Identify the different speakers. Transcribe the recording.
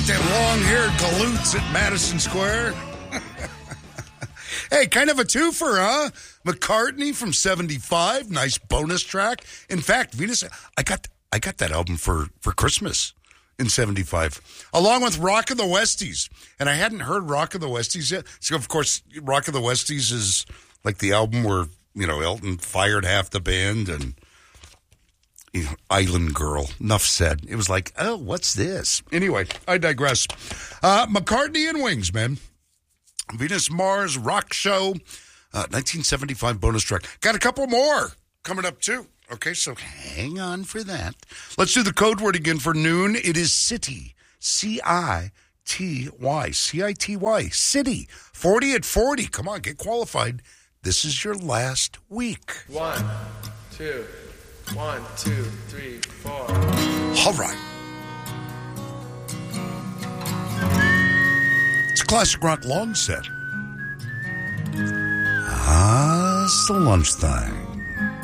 Speaker 1: Got them long-haired galoots at Madison Square. Hey, kind of a twofer, huh? McCartney from 75, nice bonus track. In fact, Venus, I got that album for Christmas in 75, along with Rock of the Westies. And I hadn't heard Rock of the Westies yet. So, of course, Rock of the Westies is like the album where, Elton fired half the band and, Island Girl. Enough said. It was like, oh, what's this? Anyway, I digress. McCartney and Wings, man. Venus Mars Rock Show, 1975 bonus track. Got a couple more coming up, too. Okay, so hang on for that. Let's do the code word again for noon. It is City, C-I-T-Y, C-I-T-Y, City, 40 at 40. Come on, get qualified. This is your last week.
Speaker 2: 1, 2, 1, 2, 3, 4.
Speaker 1: All right. It's a classic rock long set. It's the lunch thing.